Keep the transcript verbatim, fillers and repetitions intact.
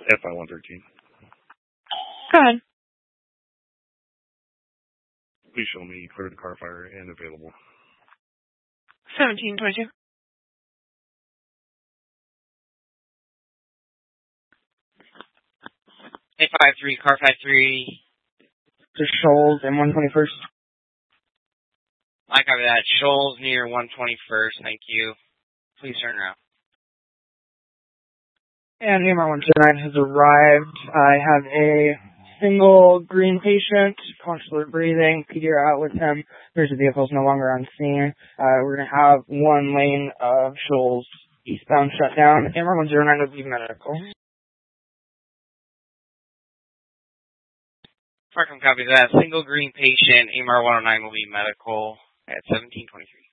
F I one thirteen. Go ahead. Please show me clear to car fire and available. seventeen twenty-two. eight five three, car five three. To Shoals and one twenty-first. I copy that. Shoals near one twenty-first. Thank you. Please turn around. And A M R one two nine has arrived. I have a single green patient, consular breathing, P D R out with him. There's the vehicle's no longer on scene. Uh, we're going to have one lane of Shoals eastbound shut down. A M R one zero nine will be medical. Farcom copy that. Single green patient, A M R one oh nine will be medical at seventeen twenty-three.